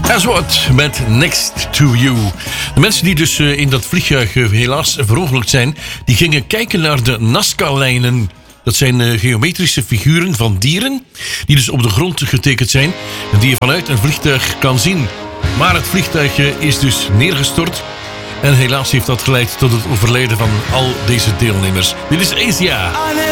Aswad met Next to You. De mensen die dus in dat vliegtuig helaas verongelukt zijn, die gingen kijken naar de Nazca-lijnen. Dat zijn geometrische figuren van dieren die dus op de grond getekend zijn en die je vanuit een vliegtuig kan zien. Maar het vliegtuig is dus neergestort en helaas heeft dat geleid tot het overlijden van al deze deelnemers. Dit is Asia.